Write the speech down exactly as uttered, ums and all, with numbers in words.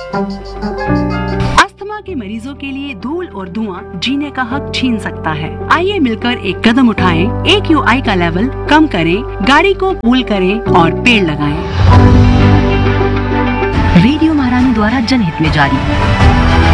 Asthma के मरीजों के लिए धूल और धुआं जीने का हक छीन सकता है। आइए मिलकर एक कदम उठाएं, ए क्यू आई का लेवल कम करें, गाड़ी को कूल करें और पेड़ लगाएं। रेडियो महारानी द्वारा जनहित में जारी।